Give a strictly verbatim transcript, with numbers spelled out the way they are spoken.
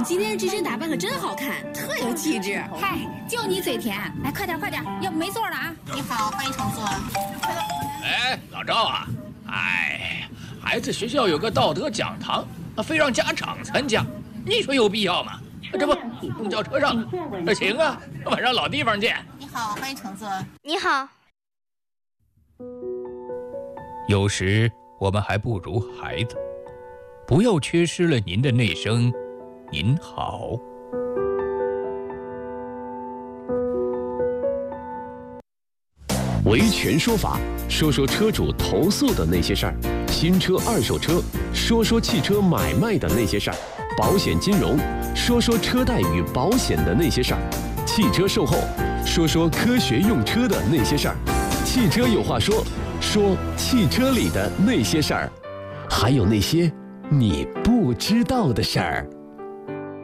你今天这身打扮可真好看，特有气质。 嗨，就你嘴甜，哎，快点快点，要不没座了啊！ 你好，欢迎乘坐。 哎，老赵啊，哎，孩子学校有个道德讲堂，非让家长参加，你说有必要吗？这不，公交车上了。行啊，晚上老地方见。 你好，欢迎乘坐。 你好。 有时我们还不如孩子，不要缺失了您的那声“您好”。 维权说法，说说车主投诉的那些事儿；新车、二手车，说说汽车买卖的那些事儿；保险金融，说说车贷与保险的那些事儿；汽车售后，说说科学用车的那些事儿；汽车有话说，说汽车里的那些事儿，还有那些你不知道的事儿。